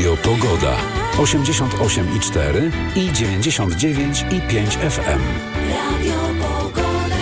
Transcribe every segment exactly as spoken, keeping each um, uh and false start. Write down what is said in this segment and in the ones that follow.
Radio Pogoda. osiemdziesiąt osiem i cztery i dziewięćdziesiąt dziewięć i pięć F M. Radio Pogoda.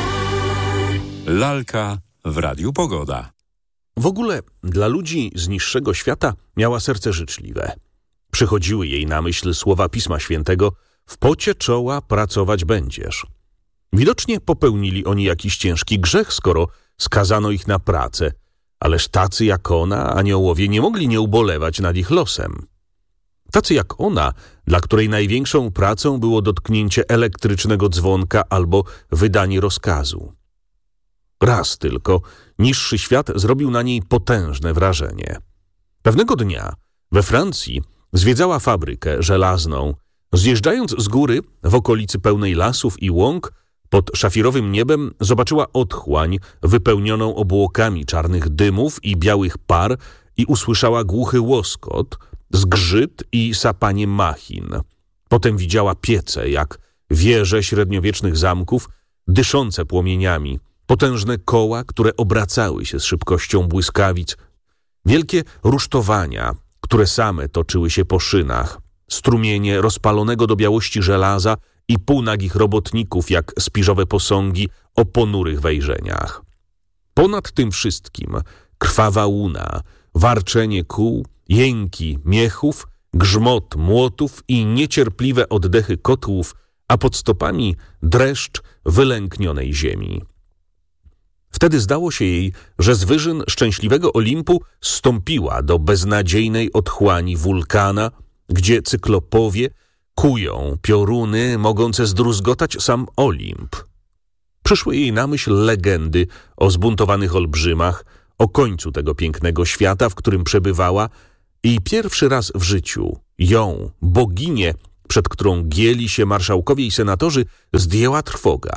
Lalka w Radiu Pogoda. W ogóle dla ludzi z niższego świata miała serce życzliwe. Przychodziły jej na myśl słowa Pisma Świętego: w pocie czoła pracować będziesz. Widocznie popełnili oni jakiś ciężki grzech, skoro skazano ich na pracę, ależ tacy jak ona, aniołowie, nie mogli nie ubolewać nad ich losem. Tacy jak ona, dla której największą pracą było dotknięcie elektrycznego dzwonka albo wydanie rozkazu. Raz tylko niższy świat zrobił na niej potężne wrażenie. Pewnego dnia we Francji zwiedzała fabrykę żelazną. Zjeżdżając z góry w okolicy pełnej lasów i łąk, pod szafirowym niebem zobaczyła otchłań wypełnioną obłokami czarnych dymów i białych par i usłyszała głuchy łoskot, zgrzyt i sapanie machin. Potem widziała piece, jak wieże średniowiecznych zamków, dyszące płomieniami, potężne koła, które obracały się z szybkością błyskawic, wielkie rusztowania, które same toczyły się po szynach, strumienie rozpalonego do białości żelaza i półnagich robotników jak spiżowe posągi o ponurych wejrzeniach. Ponad tym wszystkim krwawa łuna, warczenie kół, jęki miechów, grzmot młotów i niecierpliwe oddechy kotłów, a pod stopami dreszcz wylęknionej ziemi. Wtedy zdało się jej, że z wyżyn szczęśliwego Olimpu zstąpiła do beznadziejnej otchłani wulkana, gdzie cyklopowie kują pioruny mogące zdruzgotać sam Olimp. Przyszły jej na myśl legendy o zbuntowanych olbrzymach, o końcu tego pięknego świata, w którym przebywała, i pierwszy raz w życiu ją, boginię, przed którą gięli się marszałkowie i senatorzy, zdjęła trwoga.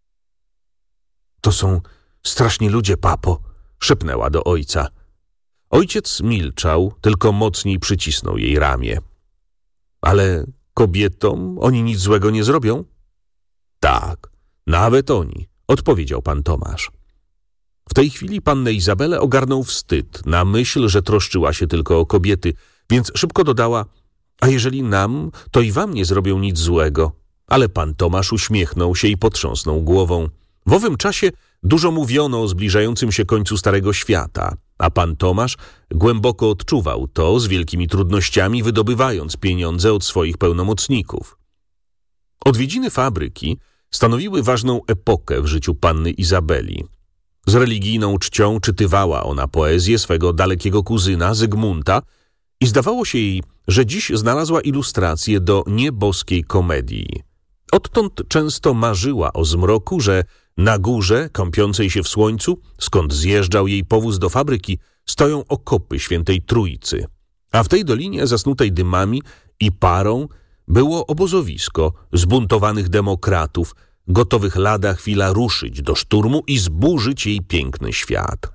To są straszni ludzie, papo, szepnęła do ojca. Ojciec milczał, tylko mocniej przycisnął jej ramię. Ale kobietom oni nic złego nie zrobią? Tak, nawet oni, odpowiedział pan Tomasz. W tej chwili pannę Izabelę ogarnął wstyd na myśl, że troszczyła się tylko o kobiety, więc szybko dodała: a jeżeli nam, to i wam nie zrobią nic złego. Ale pan Tomasz uśmiechnął się i potrząsnął głową. W owym czasie dużo mówiono o zbliżającym się końcu Starego Świata, a pan Tomasz głęboko odczuwał to, z wielkimi trudnościami wydobywając pieniądze od swoich pełnomocników. Odwiedziny fabryki stanowiły ważną epokę w życiu panny Izabeli. Z religijną czcią czytywała ona poezję swego dalekiego kuzyna Zygmunta i zdawało się jej, że dziś znalazła ilustrację do nieboskiej komedii. Odtąd często marzyła o zmroku, że na górze, kąpiącej się w słońcu, skąd zjeżdżał jej powóz do fabryki, stoją okopy Świętej Trójcy, a w tej dolinie zasnutej dymami i parą było obozowisko zbuntowanych demokratów, gotowych lada chwila ruszyć do szturmu i zburzyć jej piękny świat.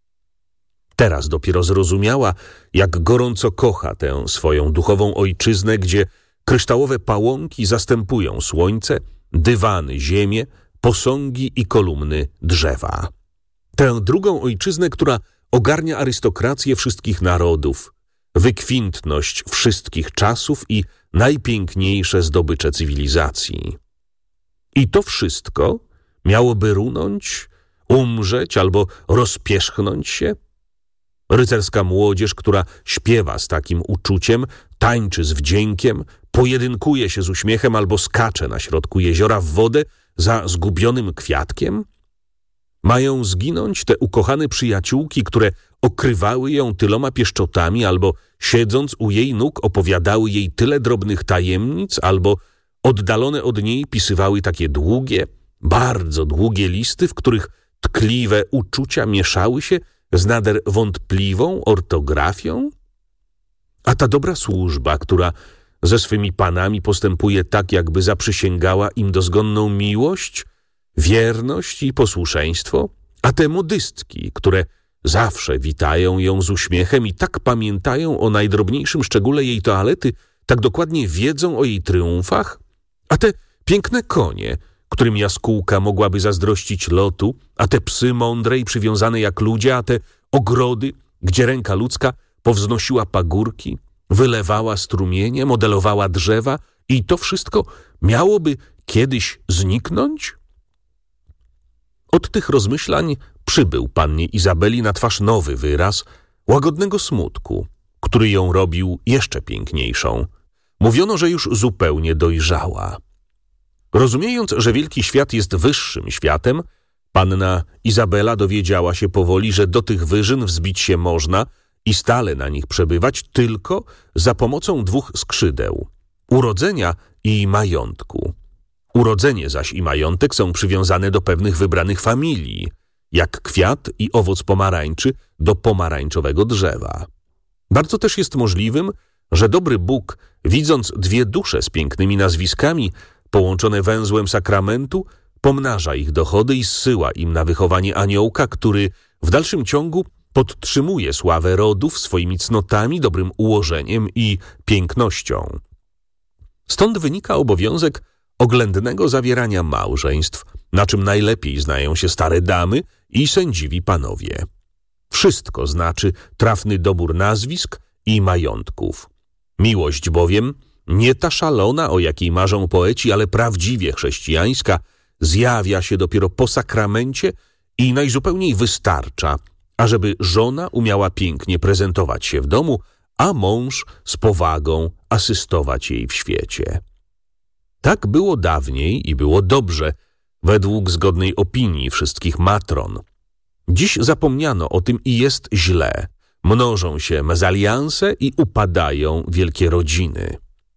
Teraz dopiero zrozumiała, jak gorąco kocha tę swoją duchową ojczyznę, gdzie kryształowe pałąki zastępują słońce, dywany ziemię, posągi i kolumny drzewa. Tę drugą ojczyznę, która ogarnia arystokrację wszystkich narodów, wykwintność wszystkich czasów i najpiękniejsze zdobycze cywilizacji. I to wszystko miałoby runąć, umrzeć albo rozpierzchnąć się? Rycerska młodzież, która śpiewa z takim uczuciem, tańczy z wdziękiem, pojedynkuje się z uśmiechem albo skacze na środku jeziora w wodę za zgubionym kwiatkiem? Mają zginąć te ukochane przyjaciółki, które okrywały ją tyloma pieszczotami albo siedząc u jej nóg opowiadały jej tyle drobnych tajemnic, albo oddalone od niej pisywały takie długie, bardzo długie listy, w których tkliwe uczucia mieszały się z nader wątpliwą ortografią? A ta dobra służba, która ze swymi panami postępuje tak, jakby zaprzysięgała im dozgonną miłość, wierność i posłuszeństwo? A te modystki, które zawsze witają ją z uśmiechem i tak pamiętają o najdrobniejszym szczególe jej toalety, tak dokładnie wiedzą o jej tryumfach? A te piękne konie, którym jaskółka mogłaby zazdrościć lotu, a te psy mądre i przywiązane jak ludzie, a te ogrody, gdzie ręka ludzka powznosiła pagórki, wylewała strumienie, modelowała drzewa i to wszystko miałoby kiedyś zniknąć? Od tych rozmyślań przybył pannie Izabeli na twarz nowy wyraz łagodnego smutku, który ją robił jeszcze piękniejszą. Mówiono, że już zupełnie dojrzała. Rozumiejąc, że wielki świat jest wyższym światem, panna Izabela dowiedziała się powoli, że do tych wyżyn wzbić się można i stale na nich przebywać tylko za pomocą dwóch skrzydeł – urodzenia i majątku. Urodzenie zaś i majątek są przywiązane do pewnych wybranych familii, jak kwiat i owoc pomarańczy do pomarańczowego drzewa. Bardzo też jest możliwym, że dobry Bóg, widząc dwie dusze z pięknymi nazwiskami, połączone węzłem sakramentu, pomnaża ich dochody i zsyła im na wychowanie aniołka, który w dalszym ciągu podtrzymuje sławę rodów swoimi cnotami, dobrym ułożeniem i pięknością. Stąd wynika obowiązek oględnego zawierania małżeństw, na czym najlepiej znają się stare damy i sędziwi panowie. Wszystko znaczy trafny dobór nazwisk i majątków. Miłość bowiem, nie ta szalona, o jakiej marzą poeci, ale prawdziwie chrześcijańska, zjawia się dopiero po sakramencie i najzupełniej wystarcza, ażeby żona umiała pięknie prezentować się w domu, a mąż z powagą asystować jej w świecie. Tak było dawniej i było dobrze, według zgodnej opinii wszystkich matron. Dziś zapomniano o tym i jest źle. Mnożą się mezalianse i upadają wielkie rodziny.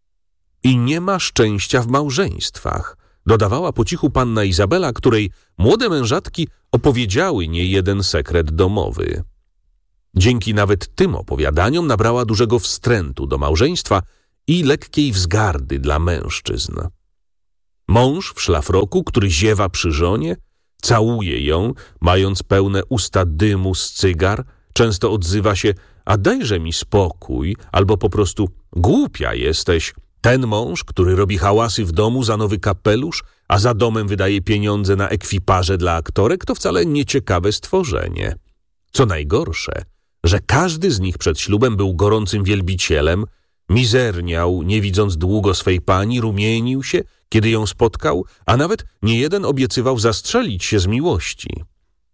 I nie ma szczęścia w małżeństwach, dodawała po cichu panna Izabela, której młode mężatki opowiedziały niejeden sekret domowy. Dzięki nawet tym opowiadaniom nabrała dużego wstrętu do małżeństwa i lekkiej wzgardy dla mężczyzn. Mąż w szlafroku, który ziewa przy żonie, całuje ją, mając pełne usta dymu z cygar, często odzywa się: a dajże mi spokój, albo po prostu: głupia jesteś. Ten mąż, który robi hałasy w domu za nowy kapelusz, a za domem wydaje pieniądze na ekwipaże dla aktorek, to wcale nieciekawe stworzenie. Co najgorsze, że każdy z nich przed ślubem był gorącym wielbicielem, mizerniał, nie widząc długo swej pani, rumienił się, kiedy ją spotkał, a nawet niejeden obiecywał zastrzelić się z miłości.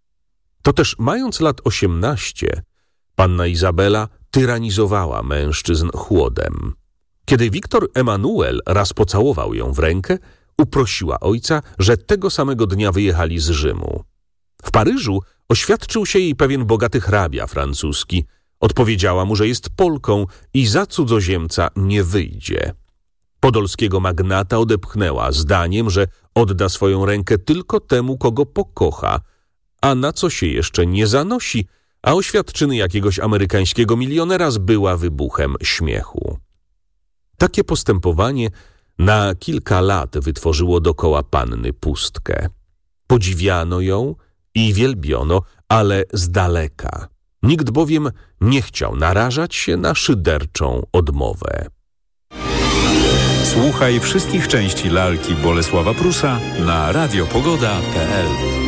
To też mając lat osiemnaście, panna Izabela tyranizowała mężczyzn chłodem. Kiedy Wiktor Emanuel raz pocałował ją w rękę, uprosiła ojca, że tego samego dnia wyjechali z Rzymu. W Paryżu oświadczył się jej pewien bogaty hrabia francuski. Odpowiedziała mu, że jest Polką i za cudzoziemca nie wyjdzie. Podolskiego magnata odepchnęła zdaniem, że odda swoją rękę tylko temu, kogo pokocha, a na co się jeszcze nie zanosi, a oświadczyny jakiegoś amerykańskiego milionera zbyła wybuchem śmiechu. Takie postępowanie na kilka lat wytworzyło dokoła panny pustkę. Podziwiano ją i wielbiono, ale z daleka. Nikt bowiem nie chciał narażać się na szyderczą odmowę. Słuchaj wszystkich części lalki Bolesława Prusa na radiopogoda kropka p l.